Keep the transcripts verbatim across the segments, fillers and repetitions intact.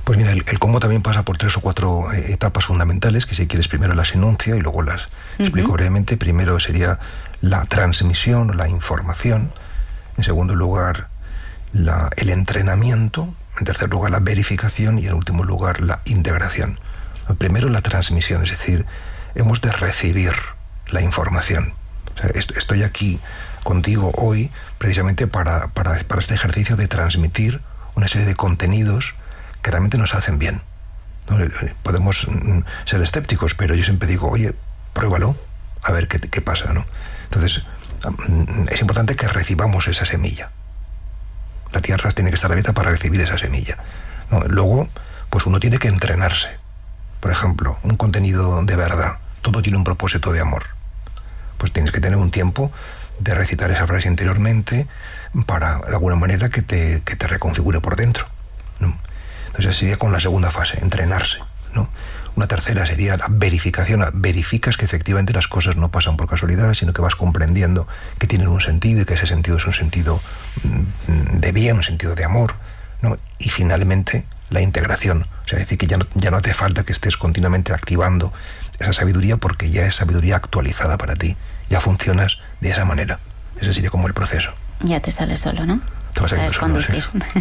Pues mira, el, el cómo también pasa por tres o cuatro eh, etapas fundamentales, que si quieres primero las enuncio y luego las uh-huh. explico brevemente. Primero sería la transmisión o la información. En segundo lugar, la, el entrenamiento. En tercer lugar, la verificación. Y en último lugar, la integración. Primero, la transmisión, es decir, hemos de recibir la información. O sea, est- estoy aquí contigo hoy precisamente para, para, para este ejercicio de transmitir una serie de contenidos que realmente nos hacen bien, ¿no? Podemos ser escépticos, pero yo siempre digo, oye, pruébalo, a ver qué, qué pasa, ¿no? Entonces, es importante que recibamos esa semilla. La tierra tiene que estar abierta para recibir esa semilla, ¿no? Luego, pues uno tiene que entrenarse. Por ejemplo, un contenido de verdad, todo tiene un propósito de amor. Pues tienes que tener un tiempo de recitar esa frase interiormente para, de alguna manera, que te, que te reconfigure por dentro, ¿no? Entonces sería con la segunda fase, entrenarse, ¿no? Una tercera sería la verificación. Verificas que efectivamente las cosas no pasan por casualidad, sino que vas comprendiendo que tienen un sentido y que ese sentido es un sentido de bien, un sentido de amor, ¿no? Y finalmente la integración. O sea, es decir, que ya no, ya no hace falta que estés continuamente activando esa sabiduría porque ya es sabiduría actualizada para ti. Ya funcionas de esa manera. Ese sería como el proceso. Ya te sale solo, ¿no? Te vas Sabes solo, conducir. Sí.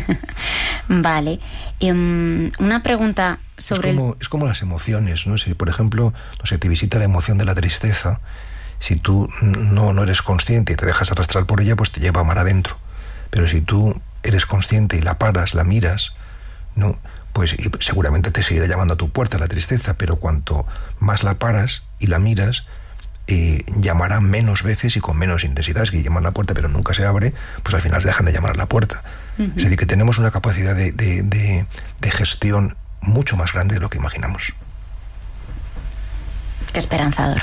Vale. Um, una pregunta sobre... Es como, el... es como las emociones, ¿no? Si, por ejemplo, no sé, te visita la emoción de la tristeza, si tú no, no eres consciente y te dejas arrastrar por ella, pues te lleva a mar adentro. Pero si tú eres consciente y la paras, la miras, ¿no? Pues y seguramente te seguirá llamando a tu puerta la tristeza, pero cuanto más la paras y la miras, eh, llamará menos veces y con menos intensidad. Es que llaman a la puerta pero nunca se abre, pues al final dejan de llamar a la puerta. Uh-huh. Es decir, que tenemos una capacidad de, de, de, de gestión mucho más grande de lo que imaginamos. Qué esperanzador.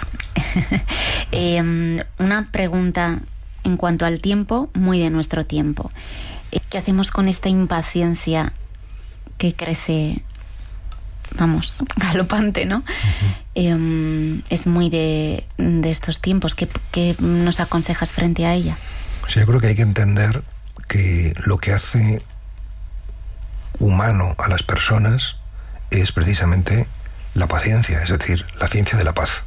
eh, una pregunta en cuanto al tiempo, muy de nuestro tiempo. ¿Qué hacemos con esta impaciencia que crece, vamos, galopante, ¿no? Uh-huh. Eh, es muy de, de estos tiempos. ¿Qué, ¿Qué nos aconsejas frente a ella? O sea, yo creo que hay que entender que lo que hace humano a las personas es precisamente la paciencia, es decir, la ciencia de la paz.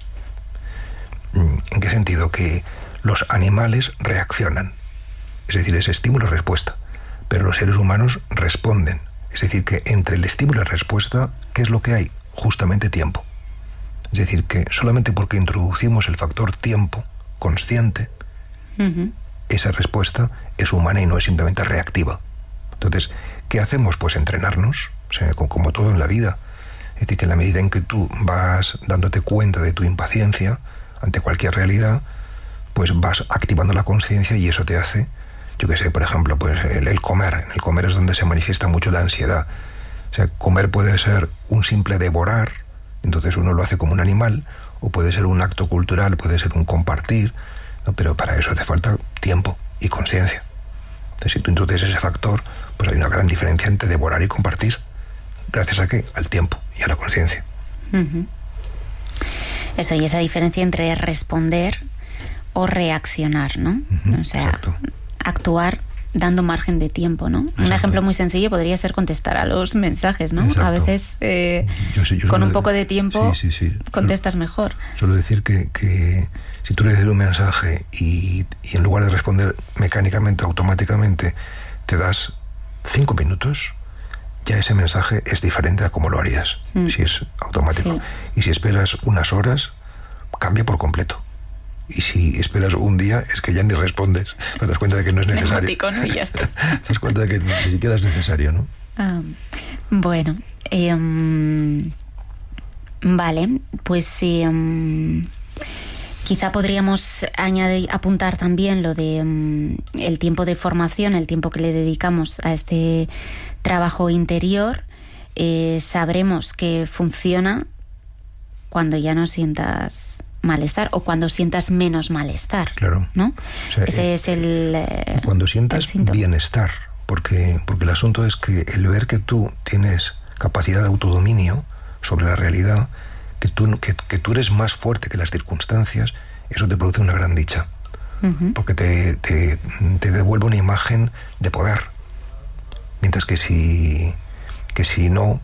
¿En qué sentido? Que los animales reaccionan, es decir, es estímulo-respuesta, pero los seres humanos responden. Es decir, que entre el estímulo y la respuesta, ¿qué es lo que hay? Justamente tiempo. Es decir, que solamente porque introducimos el factor tiempo consciente, uh-huh. esa respuesta es humana y no es simplemente reactiva. Entonces, ¿qué hacemos? Pues entrenarnos, o sea, como todo en la vida. Es decir, que en la medida en que tú vas dándote cuenta de tu impaciencia ante cualquier realidad, pues vas activando la conciencia y eso te hace... Yo qué sé, por ejemplo, pues el, el comer. En el comer es donde se manifiesta mucho la ansiedad. O sea, comer puede ser un simple devorar, entonces uno lo hace como un animal, o puede ser un acto cultural, puede ser un compartir, ¿no? Pero para eso hace falta tiempo y conciencia. Entonces, si tú introduces ese factor, pues hay una gran diferencia entre devorar y compartir. ¿Gracias a qué? Al tiempo y a la conciencia. Uh-huh. Eso, y esa diferencia entre responder o reaccionar, ¿no? Uh-huh, o sea... exacto. Actuar dando margen de tiempo, ¿no? Exacto. Un ejemplo muy sencillo podría ser contestar a los mensajes, ¿no? Exacto. A veces eh, yo sí, yo con un de... poco de tiempo sí, sí, sí. contestas Solo, mejor. Solo decir que, que si tú le dices un mensaje y, y en lugar de responder mecánicamente, automáticamente, te das cinco minutos, ya ese mensaje es diferente a cómo lo harías, mm. si es automático. Sí. Y si esperas unas horas, cambia por completo. Y si esperas un día, es que ya ni respondes. Te das cuenta de que no es necesario. Neumático, ¿no? Y ya está. Te das cuenta de que ni siquiera es necesario, ¿no? Ah, bueno. Eh, um, vale, pues eh, um, quizá podríamos añadir, apuntar también lo de um, el tiempo de formación, el tiempo que le dedicamos a este trabajo interior. Eh, sabremos que funciona cuando ya no sientas malestar o cuando sientas menos malestar. Claro. ¿No? O sea, Ese eh, es el eh, cuando sientas bienestar, porque, porque el asunto es que el ver que tú tienes capacidad de autodominio sobre la realidad, que tú, que, que tú eres más fuerte que las circunstancias, eso te produce una gran dicha. Uh-huh. Porque te, te, te devuelve una imagen de poder. Mientras que si, que si no,